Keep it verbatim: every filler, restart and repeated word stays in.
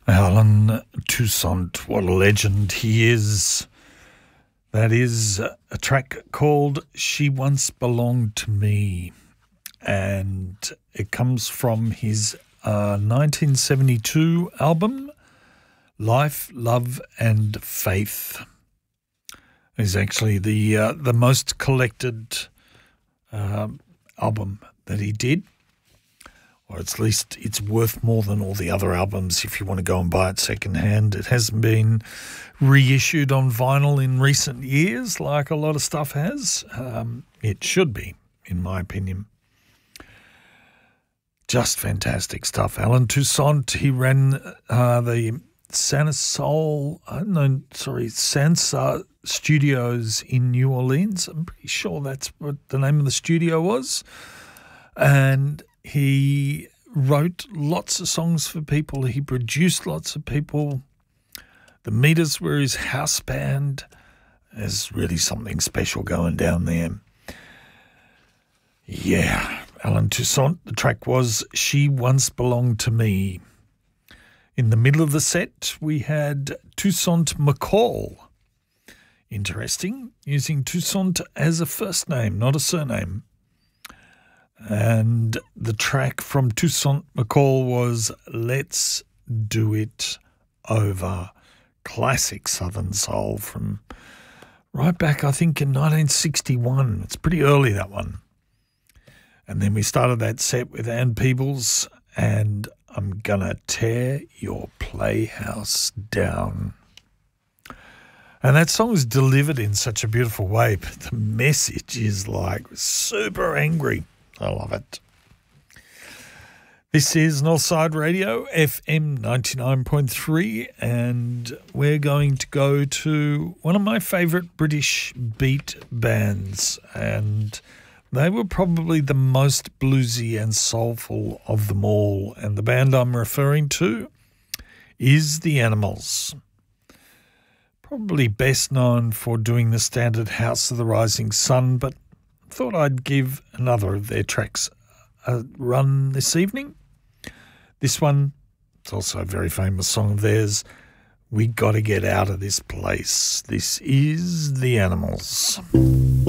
Alan Toussaint, what a legend he is. That is a track called She Once Belonged to Me, and it comes from his uh, nineteen seventy-two album, Life, Love and Faith. It's actually the, uh, the most collected uh, album that he did. Or at least it's worth more than all the other albums if you want to go and buy it secondhand. It hasn't been reissued on vinyl in recent years like a lot of stuff has. Um, it should be, in my opinion. Just fantastic stuff. Alan Toussaint, he ran uh, the Santa Soul, I don't know, sorry, Sansa Studios in New Orleans. I'm pretty sure that's what the name of the studio was. And he wrote lots of songs for people. He produced lots of people. The Meters were his house band. There's really something special going down there. Yeah, Alan Toussaint. The track was She Once Belonged to Me. In the middle of the set, we had Toussaint McCall. Interesting, using Toussaint as a first name, not a surname. And the track from Toussaint McCall was Let's Do It Over. Classic Southern Soul from right back, I think, in nineteen sixty-one. It's pretty early, that one. And then we started that set with Ann Peebles and I'm Gonna Tear Your Playhouse Down. And that song is delivered in such a beautiful way, but the message is like super angry. I love it. This is Northside Radio, F M ninety-nine point three, and we're going to go to one of my favourite British beat bands, and they were probably the most bluesy and soulful of them all, and the band I'm referring to is The Animals. Probably best known for doing the standard House of the Rising Sun, but thought I'd give another of their tracks a run this evening. This one, it's also a very famous song of theirs, We Gotta Get Out of This Place. This is The Animals.